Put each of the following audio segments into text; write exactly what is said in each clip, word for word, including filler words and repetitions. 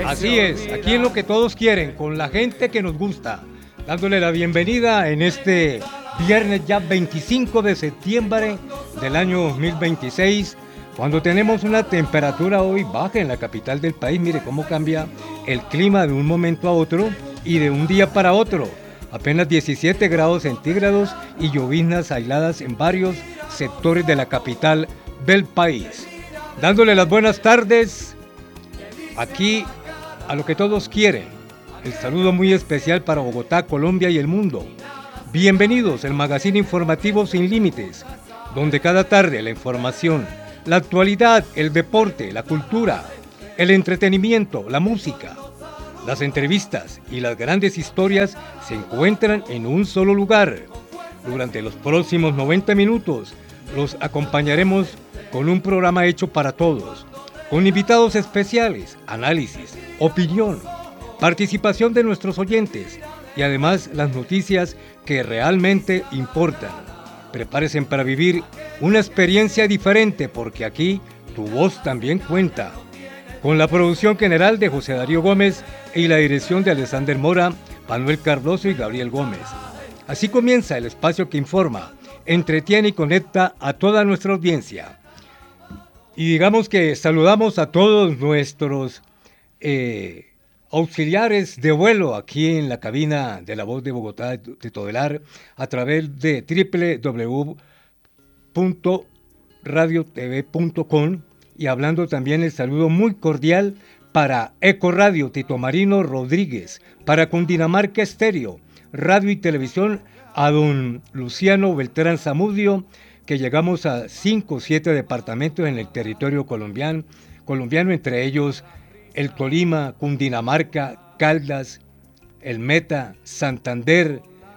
Así es, aquí es lo que todos quieren, con la gente que nos gusta, dándole la bienvenida en este viernes ya veinticinco de septiembre del año dos mil veintiséis, cuando tenemos una temperatura hoy baja en la capital del país. Mire cómo cambia el clima de un momento a otro y de un día para otro. Apenas diecisiete grados centígrados y lloviznas aisladas en varios sectores de la capital del país. Dándole las buenas tardes aquí a lo que todos quieren. El saludo muy especial para Bogotá, Colombia y el mundo. Bienvenidos al magazine informativo Sin Límites, donde cada tarde la información, la actualidad, el deporte, la cultura, el entretenimiento, la música, las entrevistas y las grandes historias se encuentran en un solo lugar. Durante los próximos noventa minutos los acompañaremos con un programa hecho para todos, con invitados especiales, análisis, opinión, participación de nuestros oyentes y además las noticias que realmente importan. Prepárense para vivir una experiencia diferente, porque aquí tu voz también cuenta. Con la producción general de José Darío Gómez y la dirección de Alexander Mora, Manuel Cardoso y Gabriel Gómez. Así comienza el espacio que informa, entretiene y conecta a toda nuestra audiencia. Y digamos que saludamos a todos nuestros eh, auxiliares de vuelo aquí en la cabina de La Voz de Bogotá de Todelar a través de doble u doble u doble u punto radio t v punto com, y hablando también el saludo muy cordial para Ecoradio Tito Marino Rodríguez, para Cundinamarca Estéreo, Radio y Televisión a don Luciano Beltrán Zamudio, que llegamos a cinco o siete departamentos en el territorio colombiano, colombiano, entre ellos el Tolima, Cundinamarca, Caldas, el Meta, Santander,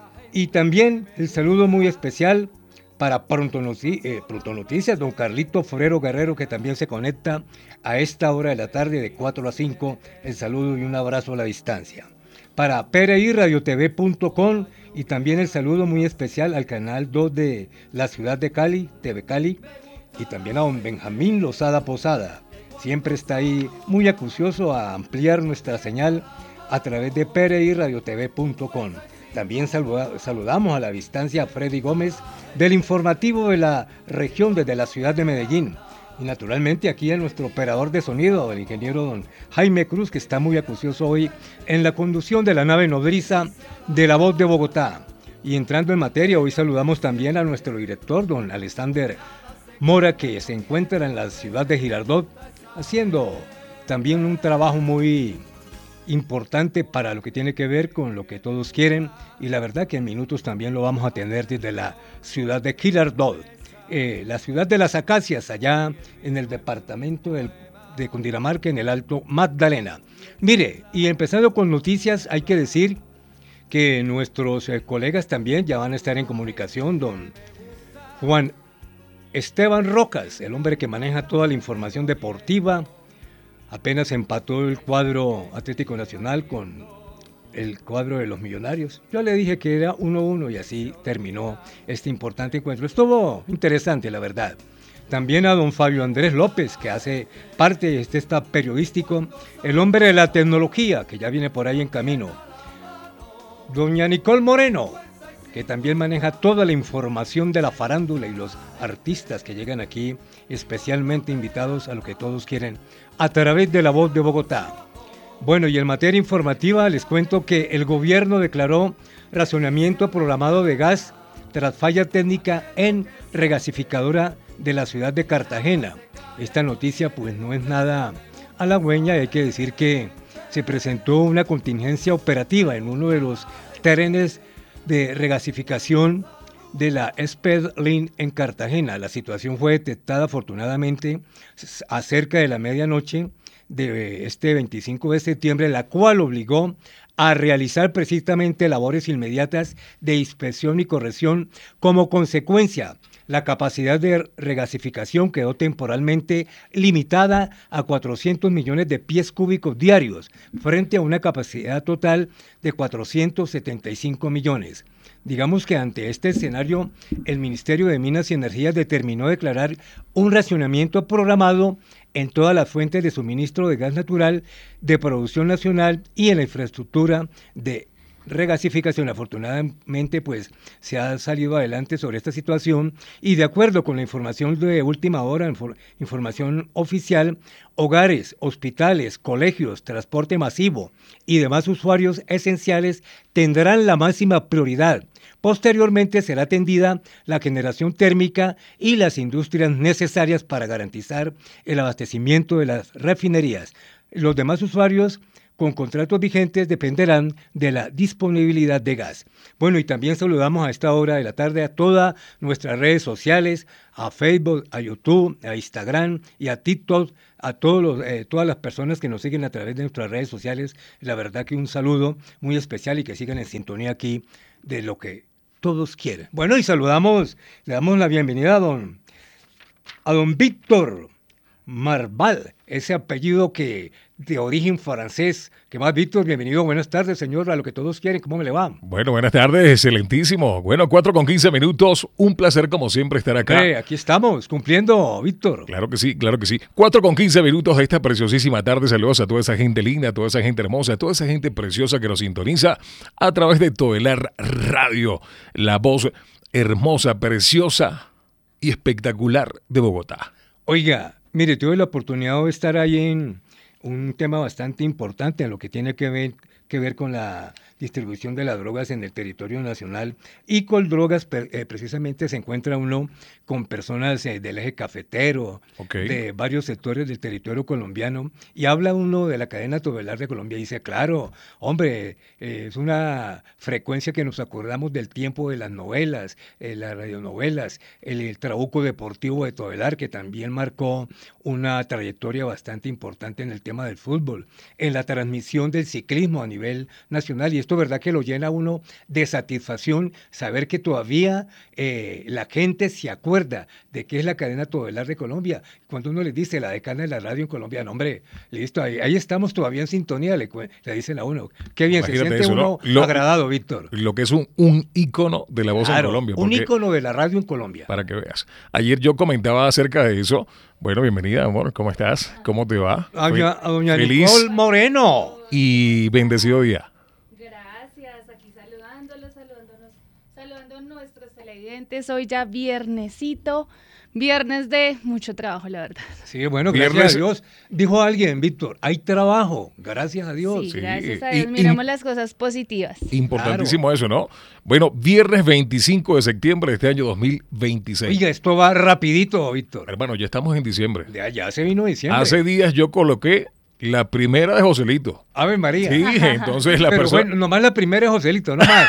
y también el saludo muy especial para Pronto, Noci- eh, Pronto Noticias, don Carlito Forero Guerrero, que también se conecta a esta hora de la tarde de cuatro a cinco, el saludo y un abrazo a la distancia. Para P R I Radio T V punto com, y también el saludo muy especial al canal dos de la ciudad de Cali, T V Cali, y también a don Benjamín Lozada Posada. Siempre está ahí muy acucioso a ampliar nuestra señal a través de P R I Radio T V punto com. También saluda, saludamos a la distancia a Freddy Gómez del informativo de la región desde la ciudad de Medellín. Y naturalmente aquí a nuestro operador de sonido, el ingeniero don Jaime Cruz, que está muy acucioso hoy en la conducción de la nave nodriza de La Voz de Bogotá. Y entrando en materia, hoy saludamos también a nuestro director, don Alexander Mora, que se encuentra en la ciudad de Girardot, haciendo también un trabajo muy importante para lo que tiene que ver con lo que todos quieren, y la verdad que en minutos también lo vamos a tener desde la ciudad de Girardot. Eh, la ciudad de las Acacias, allá en el departamento del, de Cundinamarca, en el Alto Magdalena. Mire, y empezando con noticias, hay que decir que nuestros eh, colegas también ya van a estar en comunicación. Don Juan Esteban Rocas, el hombre que maneja toda la información deportiva, apenas empató el cuadro Atlético Nacional con el cuadro de los Millonarios. Yo le dije que era uno uno y así terminó este importante encuentro. Estuvo interesante, la verdad. También a don Fabio Andrés López, que hace parte de este staff periodístico, el hombre de la tecnología, que ya viene por ahí en camino. Doña Nicole Moreno, que también maneja toda la información de la farándula y los artistas que llegan aquí, especialmente invitados a lo que todos quieren, a través de La Voz de Bogotá. Bueno, y en materia informativa les cuento que el gobierno declaró racionamiento programado de gas tras falla técnica en regasificadora de la ciudad de Cartagena. Esta noticia pues no es nada halagüeña, hay que decir que se presentó una contingencia operativa en uno de los trenes de regasificación de la Speedlink en Cartagena. La situación fue detectada afortunadamente a cerca de la medianoche de este veinticinco de septiembre, la cual obligó a realizar precisamente labores inmediatas de inspección y corrección. Como consecuencia, la capacidad de regasificación quedó temporalmente limitada a cuatrocientos millones de pies cúbicos diarios, frente a una capacidad total de cuatrocientos setenta y cinco millones. Digamos que ante este escenario, el Ministerio de Minas y Energía determinó declarar un racionamiento programado en todas las fuentes de suministro de gas natural de producción nacional y en la infraestructura de regasificación. Afortunadamente, pues se ha salido adelante sobre esta situación y de acuerdo con la información de última hora, infor- información oficial, hogares, hospitales, colegios, transporte masivo y demás usuarios esenciales tendrán la máxima prioridad. Posteriormente será atendida la generación térmica y las industrias necesarias para garantizar el abastecimiento de las refinerías. Los demás usuarios con contratos vigentes dependerán de la disponibilidad de gas. Bueno, y también saludamos a esta hora de la tarde a todas nuestras redes sociales, a Facebook, a YouTube, a Instagram y a TikTok, a todos los, eh, todas las personas que nos siguen a través de nuestras redes sociales. La verdad que un saludo muy especial y que sigan en sintonía aquí de lo que todos quieren. Bueno, y saludamos, le damos la bienvenida a don, a don Víctor Marval, ese apellido que de origen francés. ¿Qué más, Víctor? Bienvenido, buenas tardes, señor, a lo que todos quieren. ¿Cómo me le va? Bueno, buenas tardes, excelentísimo. Bueno, cuatro con quince minutos, un placer como siempre estar acá. Eh, aquí estamos, cumpliendo, Víctor. Claro que sí, claro que sí. cuatro con quince minutos de esta preciosísima tarde. Saludos a toda esa gente linda, a toda esa gente hermosa, a toda esa gente preciosa que nos sintoniza a través de Todelar Radio, la voz hermosa, preciosa y espectacular de Bogotá. Oiga, mire, tuve la oportunidad de estar ahí en un tema bastante importante en lo que tiene que ver, que ver con la distribución de las drogas en el territorio nacional. Y con drogas eh, precisamente se encuentra uno con personas eh, del eje cafetero, okay, de varios sectores del territorio colombiano, y habla uno de la cadena Todelar de Colombia y dice, claro, hombre, eh, es una frecuencia que nos acordamos del tiempo de las novelas, eh, las radionovelas, el, el Trabuco Deportivo de Todelar, que también marcó una trayectoria bastante importante en el tema del fútbol, en la transmisión del ciclismo a nivel nacional, y esto verdad que lo llena uno de satisfacción saber que todavía eh, la gente se acuerda de qué es la cadena Todelar de Colombia. Cuando uno les dice la decana de la radio en Colombia, no, hombre, listo, ahí, ahí estamos todavía en sintonía, le, le dicen a uno. Qué bien, imagínate, se siente eso, uno ¿no? lo, agradado, Víctor. Lo que es un, un ícono de la voz claro, en Colombia. Un ícono de la radio en Colombia. Para que veas. Ayer yo comentaba acerca de eso. Bueno, bienvenida, amor. ¿Cómo estás? ¿Cómo te va? A, Fe- a doña feliz Nicole Moreno. Y bendecido día. Gracias, aquí saludándolos, saludándonos, saludando a nuestros televidentes. Hoy ya viernesito, viernes de mucho trabajo, la verdad. Sí, bueno, gracias viernes... a Dios. Dijo alguien, Víctor, hay trabajo, gracias a Dios. Sí, sí. gracias a Dios, y, miramos y, las cosas positivas. Importantísimo claro. Eso, ¿no? Bueno, viernes veinticinco de septiembre de este año dos mil veintiséis. Oiga, esto va rapidito, Víctor. Hermano, ya estamos en diciembre. Ya, ya se vino diciembre. Hace días yo coloqué la primera de Joselito. Ave María. Sí, entonces la Pero persona... bueno, nomás la primera es Joselito, nomás.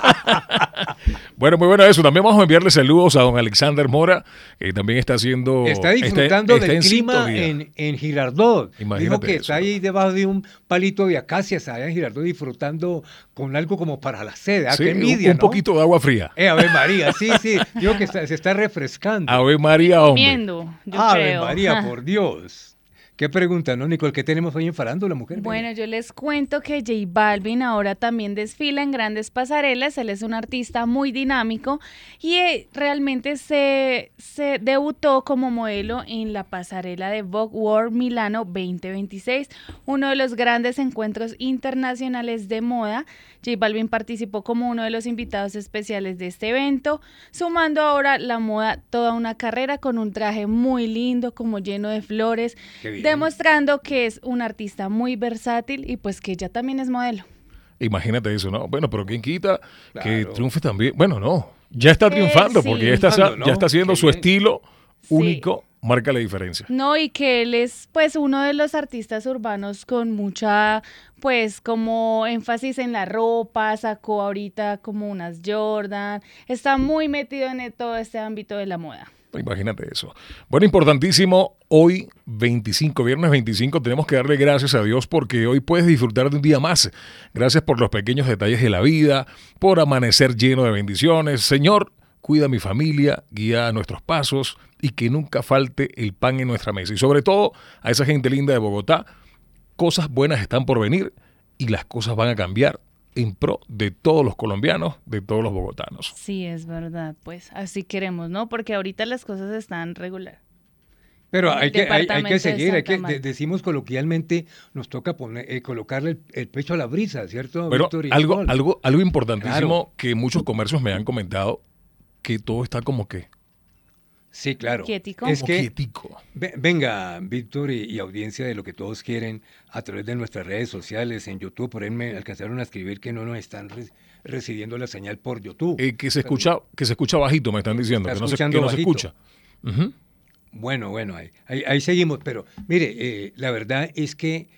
Bueno, muy bueno eso. También vamos a enviarle saludos a don Alexander Mora, que también está haciendo... Está disfrutando está, del está clima en, en Girardot. Imagínate Dijo que eso, está ahí debajo de un palito de acacias allá en Girardot disfrutando con algo como para la sed. Sí, qué envidia, un, un ¿no? poquito de agua fría. Eh, Ave María, sí, sí. Digo que está, se está refrescando. Ave María, hombre. Comiendo, yo Ave creo. María, por Dios. ¿Qué pregunta, no, Nicole? ¿Qué tenemos hoy en Farándula, mujer? Bueno, yo les cuento que J Balvin ahora también desfila en grandes pasarelas. Él es un artista muy dinámico y eh, realmente se, se debutó como modelo en la pasarela de Vogue World Milano veinte veintiséis, uno de los grandes encuentros internacionales de moda. J Balvin participó como uno de los invitados especiales de este evento, sumando ahora la moda toda una carrera con un traje muy lindo, como lleno de flores, demostrando que es un artista muy versátil y pues que ella también es modelo. Imagínate eso, ¿no? Bueno, pero ¿quién quita claro. que triunfe también? Bueno, no, ya está triunfando eh, sí. porque ya está, ya está haciendo Qué su bien. estilo único. Sí. Marca la diferencia. No, y que él es pues uno de los artistas urbanos con mucha, pues como énfasis en la ropa, sacó ahorita como unas Jordan, está muy metido en todo este ámbito de la moda. Imagínate eso. Bueno, importantísimo, hoy veinticinco, viernes veinticinco, tenemos que darle gracias a Dios porque hoy puedes disfrutar de un día más. Gracias por los pequeños detalles de la vida, por amanecer lleno de bendiciones. Señor, cuida a mi familia, guía nuestros pasos y que nunca falte el pan en nuestra mesa. Y sobre todo a esa gente linda de Bogotá, cosas buenas están por venir y las cosas van a cambiar en pro de todos los colombianos, de todos los bogotanos. Sí, es verdad, pues así queremos, ¿no? Porque ahorita las cosas están regular. Pero en hay el que, hay, hay que departamento de seguir, hay Santa que, Marta. de- decimos coloquialmente, nos toca poner, eh, colocarle el, el pecho a la brisa, ¿cierto, Bueno, Víctor y algo, Nicole? algo, algo importantísimo Claro. que muchos comercios me han comentado, que todo está como que, Sí, claro. Quietico. Es como que, quietico. ve- venga, Víctor y, y audiencia de lo que todos quieren, a través de nuestras redes sociales, en YouTube, por ahí me alcanzaron a escribir que no nos están re- recibiendo la señal por YouTube. Eh, que se escucha, que se escucha bajito, me están diciendo, Está que no se, escuchando que no se bajito. escucha. Ujú. Bueno, bueno, ahí, ahí, ahí seguimos, pero mire, eh, la verdad es que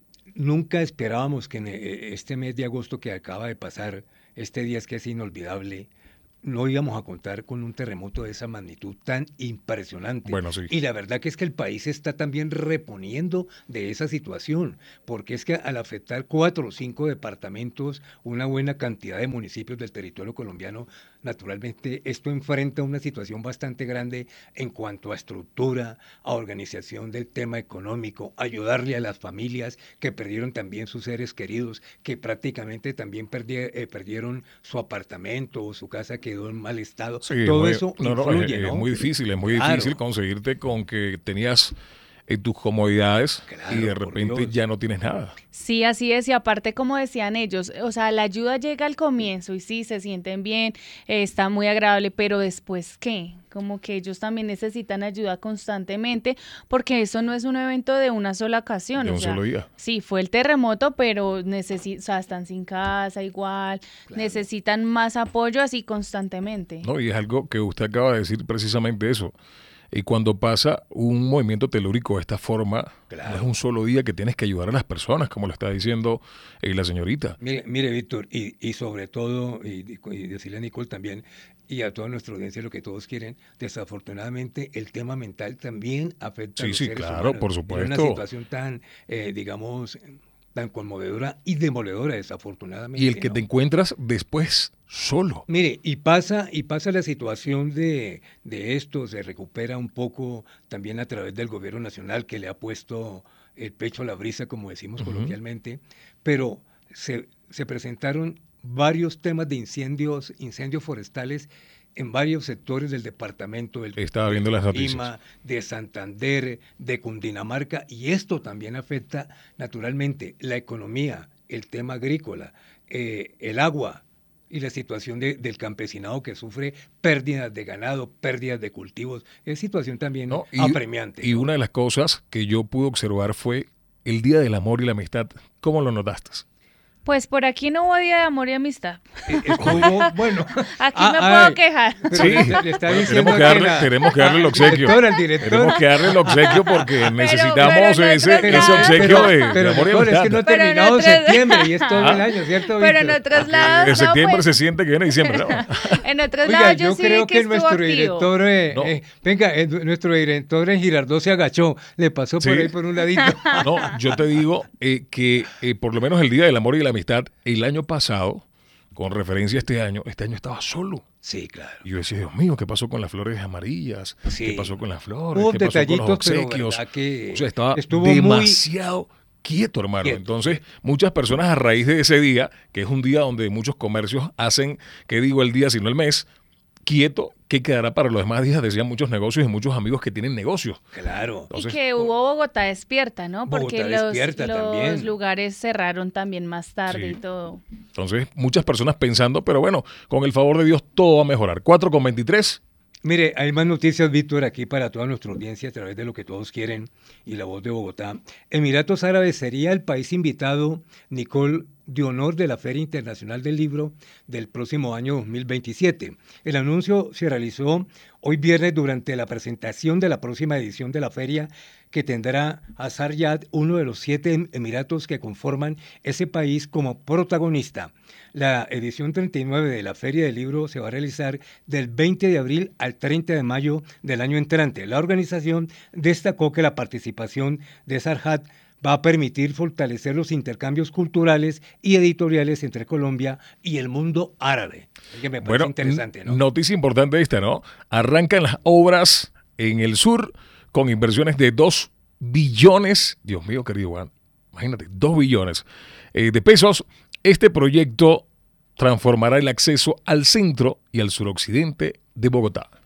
nunca esperábamos que en eh, este mes de agosto que acaba de pasar, este día es que es inolvidable, no íbamos a contar con un terremoto de esa magnitud tan impresionante. Bueno, sí. Y la verdad que es que el país está también reponiendo de esa situación, porque es que al afectar cuatro o cinco departamentos, una buena cantidad de municipios del territorio colombiano, naturalmente esto enfrenta una situación bastante grande en cuanto a estructura, a organización del tema económico, ayudarle a las familias que perdieron también sus seres queridos, que prácticamente también perdi- eh, perdieron su apartamento o su casa quedó en mal estado. Sí, es Todo muy- eso no, no, influye, es, ¿no? es muy difícil, es muy Claro. difícil conseguirte con que tenías eh, tus comodidades Claro, y de por repente Dios. ya no tienes nada. Sí, así es, y aparte como decían ellos, o sea, la ayuda llega al comienzo y sí, se sienten bien, eh, está muy agradable, pero después, ¿qué? Como que ellos también necesitan ayuda constantemente, porque eso no es un evento de una sola ocasión. De o un sea, solo día. Sí, fue el terremoto, pero necesi- o sea, están sin casa igual, necesitan más apoyo así constantemente. No, y es algo que usted acaba de decir precisamente eso. Y cuando pasa un movimiento telúrico de esta forma, Claro. no es un solo día que tienes que ayudar a las personas, como lo está diciendo eh, la señorita. Mire, mire Víctor, y, y sobre todo, y, y decirle a Nicole también, y a toda nuestra audiencia lo que todos quieren, desafortunadamente el tema mental también afecta Sí, a los sí, seres claro, humanos. por En supuesto. una situación tan, eh, digamos, tan conmovedora y demoledora, desafortunadamente. Y el que ¿no? te encuentras después solo. Mire, y pasa, y pasa la situación de, de esto, se recupera un poco también a través del gobierno nacional que le ha puesto el pecho a la brisa, como decimos Ujú. coloquialmente, pero se, se presentaron varios temas de incendios, incendios forestales en varios sectores del departamento del Estaba viendo las noticias. Tolima, de Santander, de Cundinamarca, y esto también afecta naturalmente la economía, el tema agrícola, eh, el agua y la situación de- del campesinado que sufre pérdidas de ganado, pérdidas de cultivos. Es situación también ¿No? Y, apremiante. y ¿no? una de las cosas que yo pude observar fue el Día del Amor y la Amistad. ¿Cómo lo notaste? Pues por aquí no hubo día de amor y amistad. Eh, estuvo, bueno. Aquí ah, me ay, puedo quejar. pero Sí. le está- le está Bueno, diciendo tenemos que darle- la- tenemos que darle el al obsequio. director, al director. Tenemos que darle el obsequio porque necesitamos pero no ese, otros ese lados. obsequio de, de pero amor y doctor, es amistad. que no ha Pero en terminado otros- septiembre y es todo el Ah. año, ¿cierto, Pero en Víctor? otros lados, En no, septiembre pues, se siente que viene diciembre, ¿no? en otros Oiga, lados yo, yo, sí creo vi que, que estuvo nuestro activo. director, eh, No. eh, venga, eh, nuestro director en Girardot se agachó, le pasó por Sí. ahí por un ladito. No, yo te digo eh, que eh, por lo menos el Día del Amor y la Amistad, el año pasado, con referencia a este año, este año estaba solo. Sí, claro. Y yo decía, Dios mío, ¿qué pasó con las flores amarillas? Sí. ¿Qué pasó con las flores? Hubo ¿Qué pasó con los detallitos, pero obsequios? verdad que O sea, estaba estuvo muy- demasiado quieto, hermano. Quieto. Entonces, muchas personas a raíz de ese día, que es un día donde muchos comercios hacen, ¿qué digo el día sino el mes? Quieto, ¿qué quedará para los demás días? Decían muchos negocios y muchos amigos que tienen negocios. Claro. Entonces, y que hubo Bogotá despierta, ¿no? Porque Bogotá los, despierta los también. lugares cerraron también más tarde Sí. y todo. Entonces, muchas personas pensando, pero bueno, con el favor de Dios todo va a mejorar. cuatro con veintitrés. Mire, hay más noticias, Víctor, aquí para toda nuestra audiencia a través de lo que todos quieren y la voz de Bogotá. Emiratos Árabes sería el país invitado, Nicole, de honor de la Feria Internacional del Libro del próximo año dos mil veintisiete. El anuncio se realizó hoy viernes durante la presentación de la próxima edición de la feria que tendrá a Saryad, uno de los siete emiratos que conforman ese país, como protagonista. La edición treinta y nueve de la Feria del Libro se va a realizar del veinte de abril al treinta de mayo del año entrante. La organización destacó que la participación de Saryad va a permitir fortalecer los intercambios culturales y editoriales entre Colombia y el mundo árabe. Que me parece Bueno, interesante, ¿no? noticia importante esta, ¿no? Arrancan las obras en el sur con inversiones de dos billones, Dios mío, querido Juan, imagínate, dos billones eh, de pesos. Este proyecto transformará el acceso al centro y al suroccidente de Bogotá.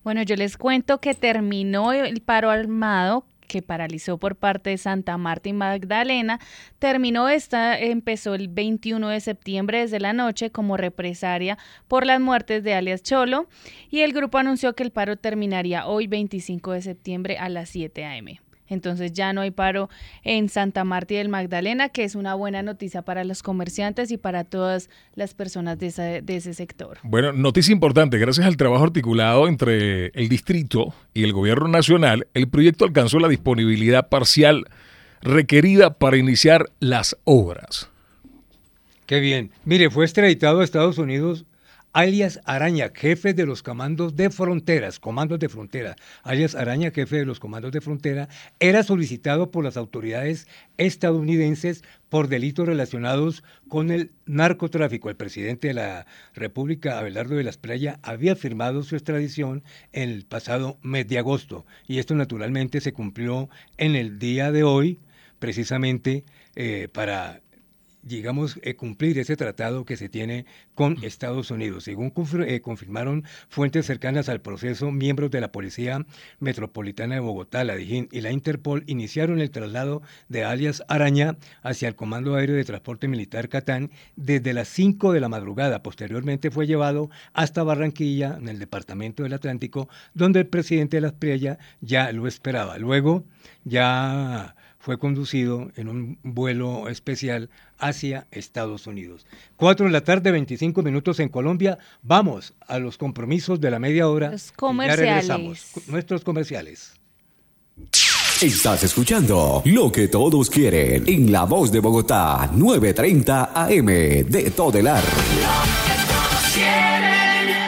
Bueno, yo les cuento que terminó el paro armado que paralizó por parte de Santa Marta y Magdalena, terminó esta, empezó el veintiuno de septiembre desde la noche como represalia por las muertes de alias Cholo, y el grupo anunció que el paro terminaría hoy veinticinco de septiembre a las siete a eme Entonces ya no hay paro en Santa Marta y el Magdalena, que es una buena noticia para los comerciantes y para todas las personas de, esa, de ese sector. Bueno, noticia importante, gracias al trabajo articulado entre el distrito y el gobierno nacional, el proyecto alcanzó la disponibilidad parcial requerida para iniciar las obras. Qué bien. Mire, fue extraditado a Estados Unidos alias Araña, jefe de los comandos de fronteras, comandos de frontera, alias Araña, jefe de los comandos de frontera, era solicitado por las autoridades estadounidenses por delitos relacionados con el narcotráfico. El presidente de la República, Abelardo de la Espriella, había firmado su extradición en el pasado mes de agosto, y esto naturalmente se cumplió en el día de hoy, precisamente eh, para digamos, eh, cumplir ese tratado que se tiene con Estados Unidos. Según confir- eh, confirmaron fuentes cercanas al proceso, miembros de la Policía Metropolitana de Bogotá, la DIJÍN y la Interpol iniciaron el traslado de alias Araña hacia el Comando Aéreo de Transporte Militar Catán desde las cinco de la madrugada. Posteriormente fue llevado hasta Barranquilla, en el departamento del Atlántico, donde el presidente de la Espriella ya lo esperaba. Luego ya fue conducido en un vuelo especial hacia Estados Unidos. Cuatro de la tarde, veinticinco minutos en Colombia. Vamos a los compromisos de la media hora. Los comerciales. Y ya regresamos. Nuestros comerciales. Estás escuchando Lo que todos quieren en La Voz de Bogotá, nueve treinta a eme de Todelar. Lo que todos quieren.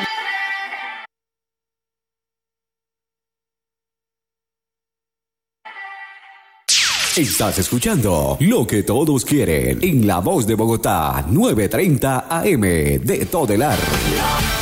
Estás escuchando Lo que todos quieren en La Voz de Bogotá, nueve treinta a eme de Todelar.